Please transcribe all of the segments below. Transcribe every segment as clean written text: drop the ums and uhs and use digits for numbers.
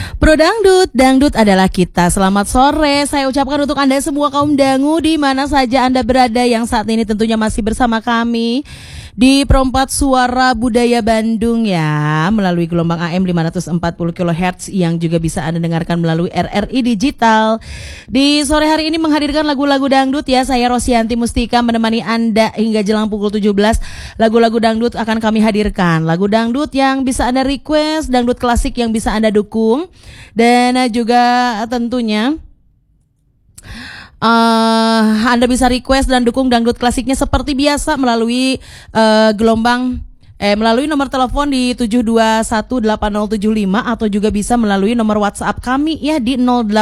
Pro Dangdut, dangdut adalah kita. Selamat sore, saya ucapkan untuk Anda semua kaum dangu di mana saja Anda berada yang saat ini tentunya masih bersama kami di Perempat Suara Budaya Bandung ya, melalui gelombang AM 540 kHz yang juga bisa Anda dengarkan melalui RRI Digital. Di sore hari ini menghadirkan lagu-lagu dangdut ya, saya Rosianti Mustika menemani Anda hingga jelang pukul 17. Lagu-lagu dangdut akan kami hadirkan, lagu dangdut yang bisa Anda request, dangdut klasik yang bisa Anda dukung, dan juga tentunya Anda bisa request dan dukung dangdut klasiknya seperti biasa melalui melalui nomor telepon di 7218075 atau juga bisa melalui nomor WhatsApp kami ya di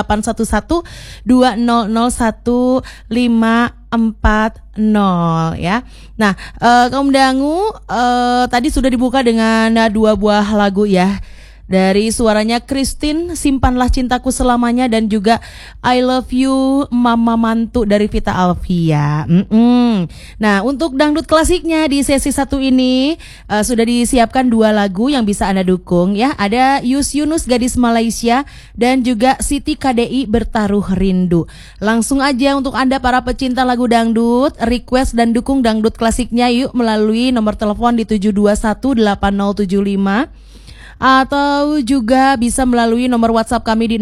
081120001540 ya. Nah, kaum dangu tadi sudah dibuka dengan dua buah lagu ya. Dari suaranya Christine, Simpanlah Cintaku Selamanya, dan juga I Love You Mama Mantu dari Vita Alvia. Nah, untuk dangdut klasiknya di sesi satu ini sudah disiapkan dua lagu yang bisa Anda dukung ya. Ada Yus Yunus Gadis Malaysia dan juga Siti KDI Bertaruh Rindu. Langsung aja untuk Anda para pecinta lagu dangdut, request dan dukung dangdut klasiknya yuk melalui nomor telepon di 7218075. Atau juga bisa melalui nomor WhatsApp kami di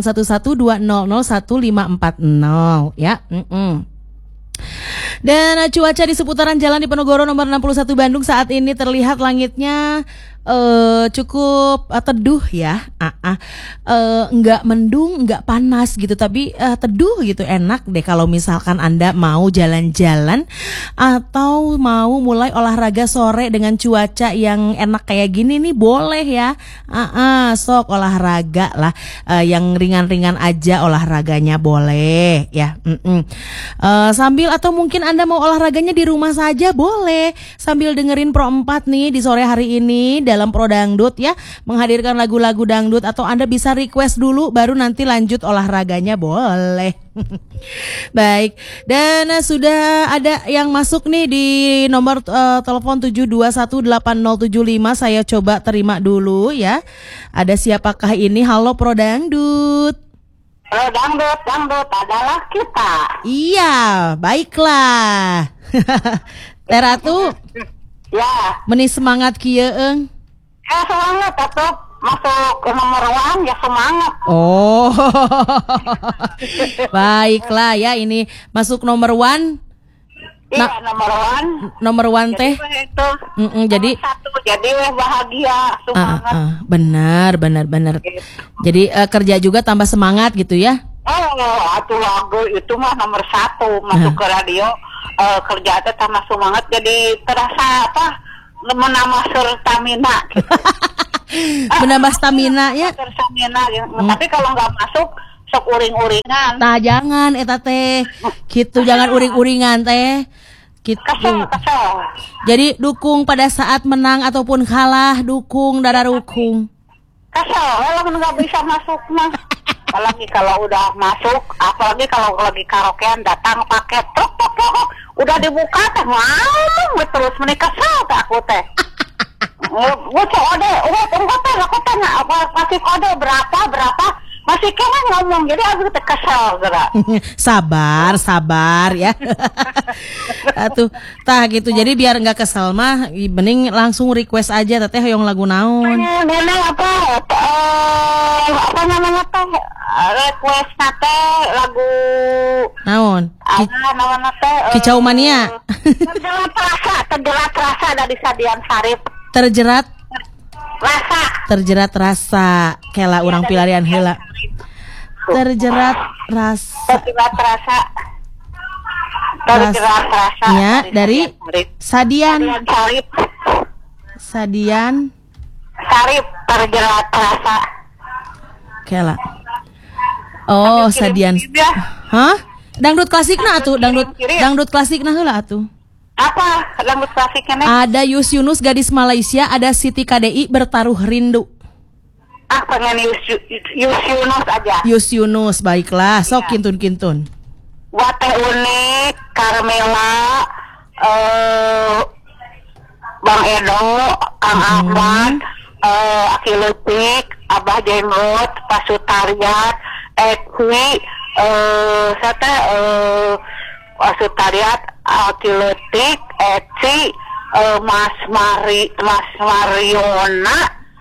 081120011540 ya. Dan cuaca di seputaran Jalan Diponegoro nomor 61 Bandung saat ini terlihat langitnya cukup teduh ya. Enggak mendung, enggak panas gitu, tapi teduh gitu, enak deh kalau misalkan Anda mau jalan-jalan atau mau mulai olahraga sore dengan cuaca yang enak kayak gini nih, boleh ya. Sok olahraga lah, yang ringan-ringan aja olahraganya boleh ya. Sambil atau mungkin Anda mau olahraganya di rumah saja boleh sambil dengerin Pro 4 nih di sore hari ini dalam Pro Dangdut ya, menghadirkan lagu-lagu dangdut, atau Anda bisa request dulu baru nanti lanjut olahraganya boleh. Baik, dan sudah ada yang masuk nih di nomor telepon 7218075. Saya coba terima dulu ya. Ada siapakah ini? Halo Pro Dangdut. Pro Dangdut, dangdut adalah kita. Iya, baiklah. Teh Ratu. Ya. Meni semangat kieu eung. Semangat atuh masuk ke nomor 1 ya, semangat. Oh. Baiklah ya, ini masuk nomor 1. Iya, nomor 1 teh. Jadi satu, jadi bahagia, semangat. Benar. Gitu. Jadi kerja juga tambah semangat gitu ya. Atuh lagu itu mah nomor 1 masuk ke radio, kerja teh tambah semangat, jadi terasa menambah stamina gitu. Menambah stamina ya. Stamina ya. Tapi kalau nggak masuk sok uring-uringan. Nah, jangan eta teh. Gitu, jangan uring-uringan teh. Gitu. Kesel. Jadi dukung pada saat menang ataupun kalah, dukung dada dukung. Kesel, kalau nggak bisa masuk mah. Apalagi kalau udah masuk, apalagi kalau lagi karaokean datang pakai tok udah dibuka teh, mau terus menikah teh aku teh. Gue kode, aku tanya apa kasih kode berapa, masih kena ngomong, jadi aku teh kesel gerak. Sabar ya. Atuh, tah gitu. Jadi biar nggak kesel mah, mending langsung request aja teteh yang lagu naon. Nenek apa namanya teh? Request nate lagu naon? Naon teh? Kicau Mania. Terjerat rasa dari Sadian Sarip. Terjerat rasa. Kela urang pilarian heula. Terjerat rasa. Ya, dari Sadian Sarip, terjerat rasa. Kela. Oh, Sadian. Hah? Dangdut klasikna atuh, dangdut klasikna heula atuh. Apa dangdut klasiknya? Ada Yus Yunus Gadis Malaysia, ada Siti KDI Bertaruh Rindu. Pengen Yus Yunus aja. Yus Yunus, baiklah, sok kintun. Wate Unik, Carmela, Bang Edo, Kang Ahmad, Aki Lupik, Abah Jengot, Pasutariat, Ekwi, saya Pasutariat, Altiletik, Eci, Mas Mariona,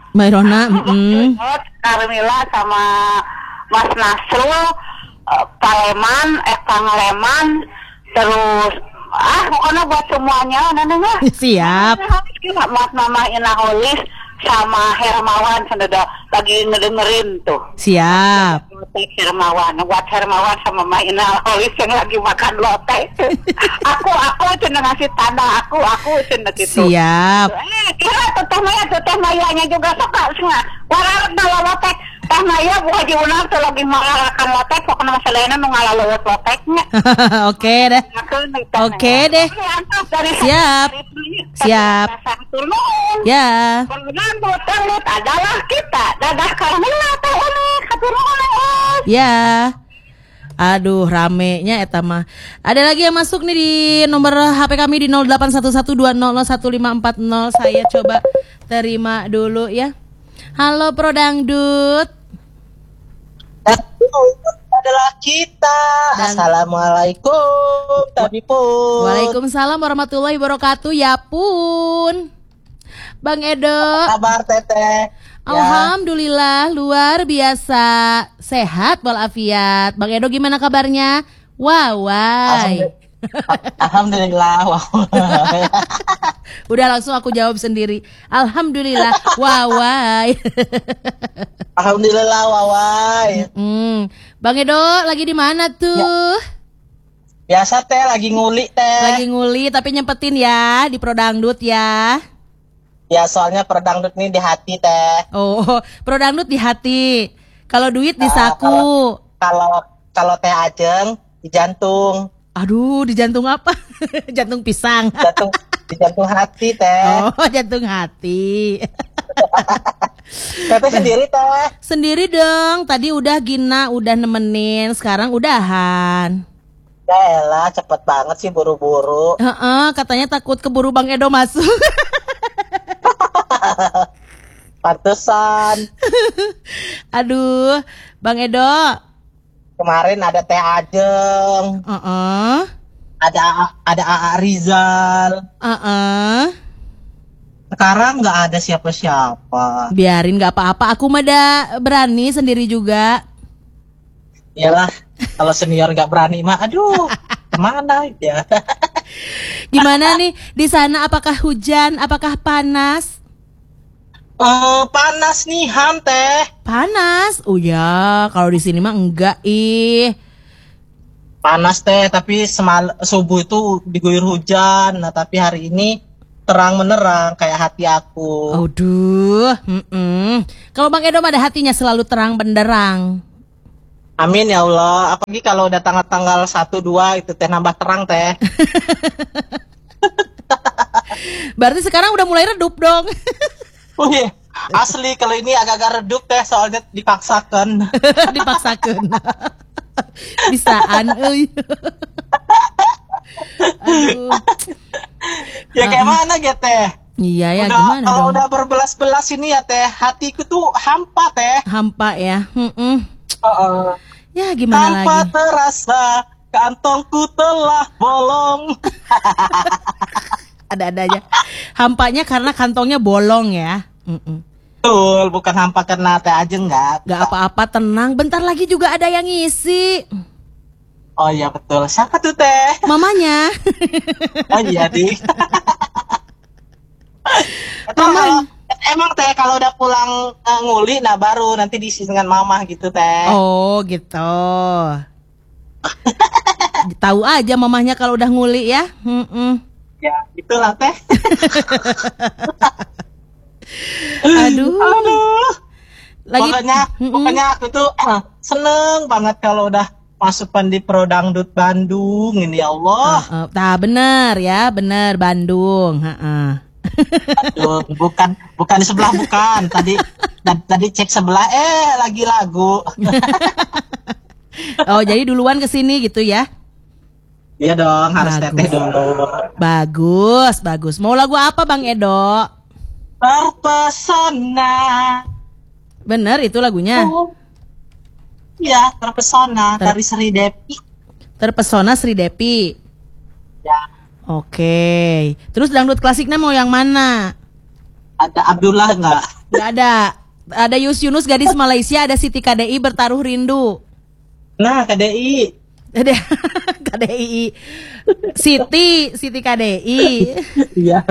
Carmila sama Mas Nasrul, Paleman, Pangleman, terus pokoknya buat semuanya, nenengah. Siap. Mas Mama Inaholis sama Hermawan sudah lagi ngedengerin tuh. Siap. Lotek Hermawan, buat Hermawan sama Mama Inaholis yang lagi makan lotek. aku cina ngasih tanda aku cina gitu. Siap. Kira teteh Mayanya juga suka semua. Walau kalau lotek Teh Maya bukan diunang tuh lagi makan lotek, pokoknya masalahnya nu ngalalewat loteknya. Oke deh. Oke deh. Siap. Siap. Ya. Penganut adalah kita. Dadah Carmila teh unik. Ya. Aduh, ramenya eta mah. Ada lagi yang masuk nih di nomor HP kami di 081120015440. Saya coba terima dulu ya. Halo Pro Dangdut. Adalah kita. Assalamualaikum. Tapi pun. Waalaikumsalam warahmatullahi wabarakatuh. Ya pun. Bang Edo. Kabar Teteh. Alhamdulillah luar biasa sehat walafiat. Bang Edo gimana kabarnya? Wawai. Alhamdulillah. Udah langsung aku jawab sendiri. Alhamdulillah wawai. Alhamdulillah wawai. Bang Edo lagi di mana tuh? Ya. Biasa teh lagi nguli teh. Lagi nguli tapi nyempetin ya di Pro Dangdut ya. Ya soalnya Prodangdut ini di hati teh. Oh, Pro Dangdut di hati. Kalau duit di saku. Kalau teh Ajeng di jantung. Aduh, di jantung apa? Jantung pisang. Di jantung hati teh. Oh, jantung hati. Teteh sendiri teh. Sendiri dong. Tadi udah Gina udah nemenin, sekarang udahan. Ya elah, cepet banget sih buru-buru. Katanya takut keburu Bang Edo masuk. Pantesan. Aduh, Bang Edo. Kemarin ada Teh Ajeng. Ada AA Rizal. Sekarang nggak ada siapa-siapa. Biarin nggak apa-apa. Aku mah ada berani sendiri juga. Iyalah, kalau senior nggak berani mah, aduh, kemana ya? Gimana nih di sana? Apakah hujan? Apakah panas? Panas nih Han teh. Panas? Oh ya, kalau di sini mah enggak Panas teh, tapi subuh itu diguyur hujan. Nah tapi hari ini terang menerang kayak hati aku. Aduh, Kalau Bang Edo mah ada hatinya selalu terang benderang. Amin ya Allah. Apalagi kalau udah tanggal 1-2 itu teh nambah terang teh. Berarti sekarang udah mulai redup dong. Oh iya, asli kalau ini agak-agak redup teh soalnya dipaksakan. Dipaksakan. Bisaan euy. Aduh. Ya kayak mana gitu teh? Iya ya, udah, gimana kalau dong? udah berbelas-belas ini ya teh, hatiku tuh hampa teh. Hampa ya. Ya gimana Tanpa lagi? terasa kantongku telah bolong. Ada-ada aja. Hampanya karena kantongnya bolong ya. Betul, bukan hampa karena teh aja enggak. Gak apa-apa, tenang. Bentar lagi juga ada yang ngisi. Oh iya betul. Siapa tuh teh? Mamanya. Oh iya dik. Mama. Emang teh kalau udah pulang nguli, nah baru nanti diisi dengan mama gitu teh. Oh gitu. Tahu aja mamanya kalau udah nguli ya. Ya itulah teh. Aduh. Lagi pokoknya aku tuh seneng banget kalau udah masukan di Pro Dangdut Bandung ini ya Allah. Nah bener ya, bener Bandung. Aduh, bukan di sebelah bukan. Tadi cek sebelah lagi lagu. Oh jadi duluan kesini gitu ya? Iya dong, harus teteh dulu. Bagus. Mau lagu apa Bang Edo? Terpesona. Bener itu lagunya. Oh. Iya, terpesona dari Sri Devi. Terpesona Sri Devi. Ya, Oke. Terus dangdut klasiknya mau yang mana? ada Abdullah enggak? Gak ada. Ada Yus Yunus Gadis Malaysia, ada Siti KDI Bertaruh Rindu. Nah, KDI. Ada KDI. Siti KDI. Iya.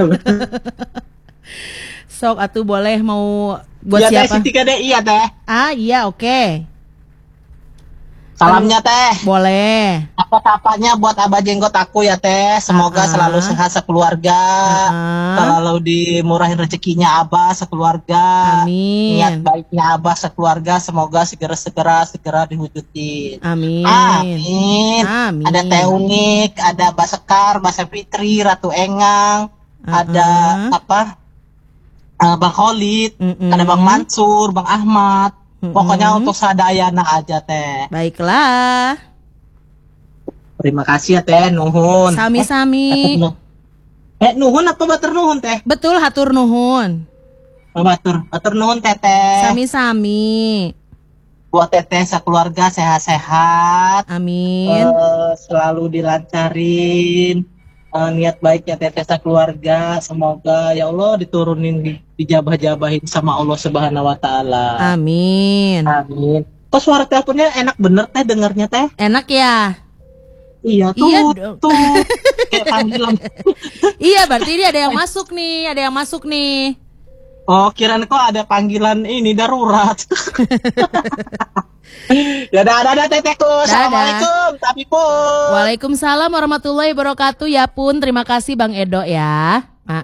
Sok atuh boleh mau buat Ya, siapa? Teh, Siti KDI ya, Teh. Ah, iya oke. Salamnya, Teh. Boleh. Apa-apanya buat Abah Jenggot aku ya, Teh. Semoga selalu sehat sekeluarga. Selalu dimurahin rezekinya Abah sekeluarga. Amin. Niat baiknya Abah sekeluarga semoga segera diwujudin. Amin. Amin. Amin. Ada Teh Unik, ada Mbak Sekar, Mbak Fitri, Ratu Engang, ada apa? Bang Khalid, ada Bang Mansur, Bang Ahmad. Pokoknya untuk sadayana aja, Teh. Baiklah. Terima kasih ya, Teh. Nuhun. Sami-sami. Nuhun apa batur nuhun, Teh? Betul, hatur nuhun. Batur nuhun, Teteh. Sami-sami. Buat Teteh sekeluarga sehat-sehat. Amin. Selalu dilancarin. Niat baiknya Teteh sekeluarga. Semoga ya Allah diturunin dijabah-jabahin sama Allah Subhanahu wa taala. Amin. Amin. Kok suara teleponnya enak bener, Teh, dengernya, Teh? Enak ya? Iya, Iya dong. tuh. Kayak panggilan. Iya, berarti ini ada yang masuk nih. Oh, kirain kok ada panggilan ini darurat. Ya ada Tetehku. Assalamualaikum, tapi pun. Waalaikumsalam warahmatullahi wabarakatuh. Ya pun, terima kasih Bang Edo ya.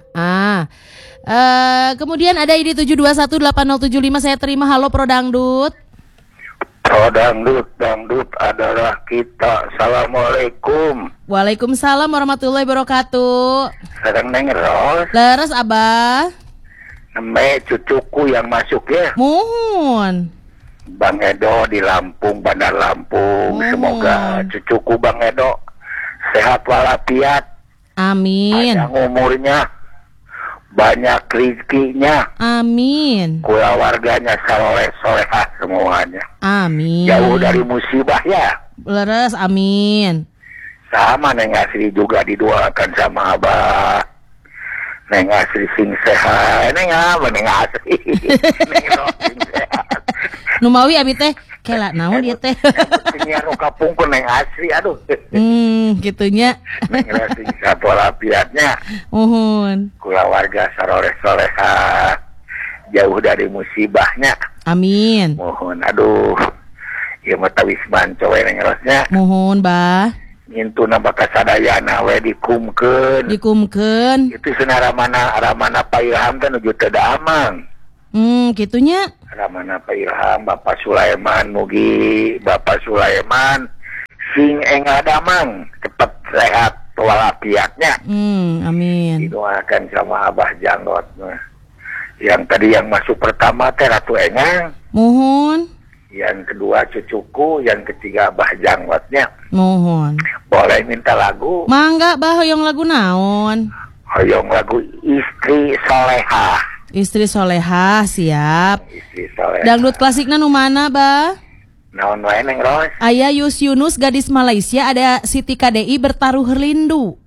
Kemudian ada ID 7218075 saya terima. Halo Pro Dangdut. Pro dangdut adalah kita. Assalamualaikum. Waalaikumsalam warahmatullahi wabarakatuh. Sedang nengros. Leres Abah. Neme cucuku yang masuk ya. Muhun. Bang Edo di Lampung, Bandar Lampung. Semoga cucuku Bang Edo sehat walafiat. Amin. Panjang umurnya, banyak rezekinya. Amin. Keluarganya soleh-solehah semuanya. Amin. Jauh dari musibah ya. Leres, amin. Sama Neng Asri juga didoakan sama Abah. Neng Asri sing sehat. Neng Asri. Neng sing sehat. Numawi abi teh kela naon dia teh. Tinggal kapung ku Neng Asri, aduh. Gitunya. Neng Asri sehat walafiatnya. Uhun. Keluarga soleh-solehah. Jauh dari musibahnya. Amin. Mohon, aduh. Ieu mah tawis banco we Neng Rosnya. Mohon bah. Ngintuna baka sadayana we dikumkeun. Dikumkeun. Itu cenah ramana Pak Ilham kan nuju teu daamang. Gitunya. Ramana Pak Ilham, Bapak Sulaiman mugi Bapak Sulaiman sing engadamang cepat sehat walafiatnya. Amin. Didoakan sama Abah Janggot. Yang tadi yang masuk pertama teh Ratu Engang. Mohon. Yang kedua cucuku, yang ketiga Abah Janggotnya. Mohon. Boleh minta lagu? Mangga bah hoyong lagu naon? Hoyong lagu Istri Solehah. Istri Solehah, siap. Istri Solehah. Dangdut klasikna nu mana bah? Naon wae Neng Ros? Aya Yus Yunus Gadis Malaysia, ada Siti KDI Bertaruh Rindu.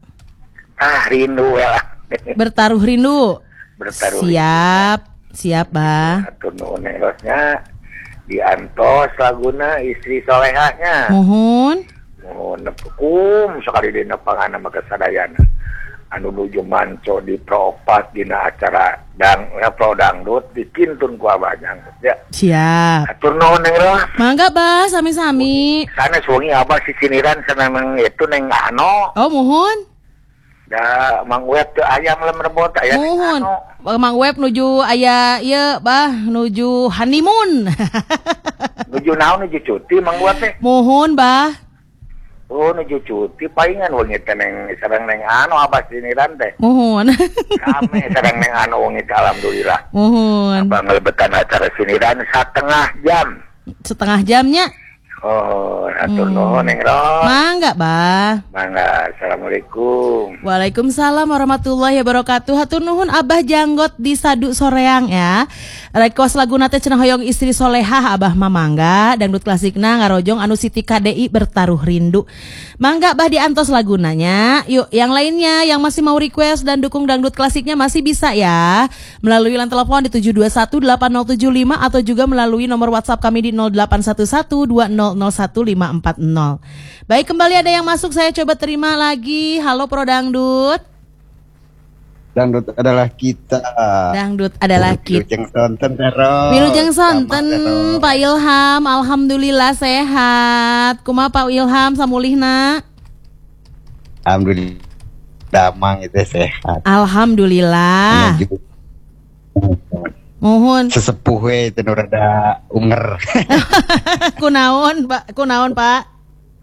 Rindu lah. Bertaruh Rindu. Bertaruh. Siap bah. Atur nuhun Neng Rosnya. Diantos laguna Istri Solehahnya. Mohon. Mohon nepukum sekali dina pangana maka sadayana. Anu nuju manco di Propat dina acara Pro Dangdut dikintun ku Abah Janggut ya. Siap. Atur nuhun Neng Ros. Mangga bah, sami-sami. Sana suwengi Abah sisiniran sana neng itu Neng Ano. Oh, mohon. Da Mang Web teu ayam lem rebot aya Neng Mohon. Ano. Mang Web nuju aya ieu bah, nuju honeymoon. Nuju naon nuju cuti Mang Web teh. Mohon bah. Oh nuju cuti paingan wengi teh Neng sareng Neng Ano Abah sisiniran teh. Mohon. Kami sareng Neng Ano wengi teh alhamdulillah. Mohon. Abah ngelebetan acara siniran 1/2 jam. Setengah jamnya. Oh, atur nuhun Neng Ros. Mangga, Bah. Mangga. Assalamualaikum. Waalaikumsalam warahmatullahi wabarakatuh. Hatur nuhun Abah Janggot di Sadu Soreang ya. Request laguna teh cenah hoyong istri solehah Abah mah mangga. Dangdut klasikna ngarojong anu Siti KDI bertaruh rindu. Mangga Bah diantos lagunanya. Yuk yang lainnya yang masih mau request dan dukung dangdut klasiknya masih bisa ya. Melalui line telepon di 7218075 atau juga melalui nomor WhatsApp kami di 081120010540. Baik, kembali ada yang masuk, saya coba terima lagi. Halo Pro Dangdut. Dangdut adalah kita. Dangdut adalah kita. Wilujeng sonten terus. Wilujeng sonten Pak Ilham, alhamdulillah sehat. Kumaha Pak Ilham samulihna? Alhamdulillah damang itu sehat. Alhamdulillah. Mohon Sesepuh we teu rada unger. Kunaon Pak?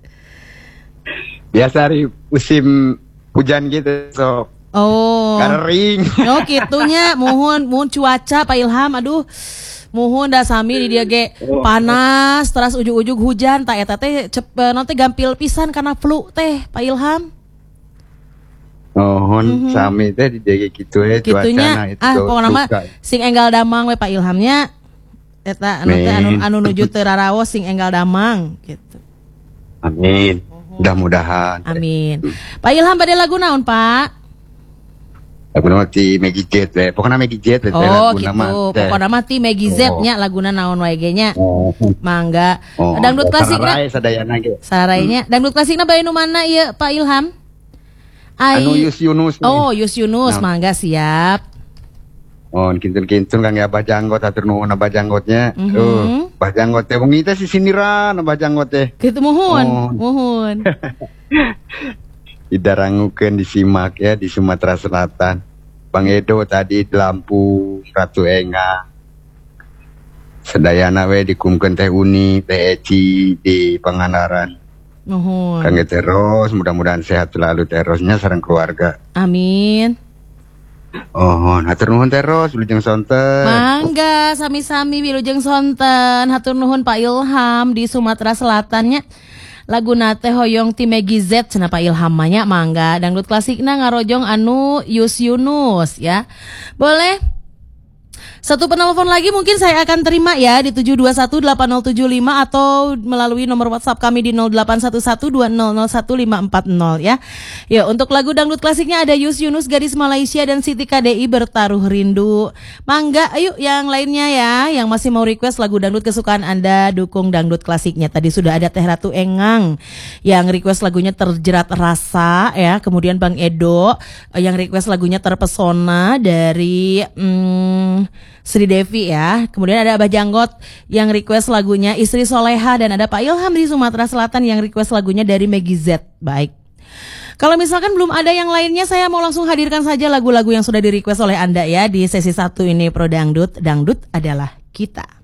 Biasa hari musim hujan gitu sok. Oh. Kering. Oh gitunya. Mohon cuaca Pak Ilham. Aduh. Mohon dah sami di dia ge panas terus ujug-ujug hujan tak eta teh nanti gampil pisan karena flu teh Pak Ilham. Mohon sami teh di dia gitu we cuacana itu. Pokona mah sing enggal damang we Pak Ilhamnya. Eta anu teh anu nuju teu raraos sing enggal damang gitu. Amin. Mudah-mudahan. Amin. Pak Ilham bade lagu naon, Pak? Lagu nama ti Maggie Z we. Pokona Maggie Z we lagu nama. Oh, gitu. Pokona mah ti Maggie Z nya laguna naon wae ge nya. Mangga. Dangdut klasikna sadayana ge. Sarainya. Dangdut klasikna bae nu mana ieu Pak Ilham? Anu Yus Yunus. Oh, Yus Yunus, mangga siap. Oh, kintun-kintun Kang Abah Janggot atur nuhun Abah Janggotnya. Abah Janggot teh wengi teh sisiniran Abah Janggot teh. Kitu muhun. Didarangukeun disimak ya di Sumatera Selatan. Bang Edo tadi di Lampung, Ratu Enga. Sedayana we dikumkeun Teh Uni, Teh Eci di Pangandaran. Nuhun. Kang terus mudah-mudahan sehat selalu terusnya sareng keluarga. Amin. Oh, hatur nuhun terus Wilujeng sonten. Mangga sami-sami Wilujeng sonten. Hatur nuhun Pak Ilham di Sumatera Selatannya. Laguna teh hoyong ti Maggie Z cenah Pak Ilham manya mangga. Dangdut klasikna ngarojong anu Yus Yunus ya. Boleh? Satu penelpon lagi mungkin saya akan terima ya di 7218075 atau melalui nomor WhatsApp kami di 081120010540 ya. Ya, untuk lagu dangdut klasiknya ada Yus Yunus, Gadis Malaysia dan Siti KDI Bertaruh Rindu. Mangga, ayo yang lainnya ya, yang masih mau request lagu dangdut kesukaan Anda, dukung dangdut klasiknya. Tadi sudah ada Teh Ratu Engang yang request lagunya Terjerat Rasa ya. Kemudian Bang Edo yang request lagunya Terpesona dari Sri Devi ya. Kemudian ada Abah Janggot yang request lagunya Istri Soleha, dan ada Pak Ilham di Sumatera Selatan yang request lagunya dari Maggie Z. Baik. Kalau misalkan belum ada yang lainnya, saya mau langsung hadirkan saja lagu-lagu yang sudah di request oleh Anda ya di sesi 1 ini Pro Dangdut. Dangdut adalah kita.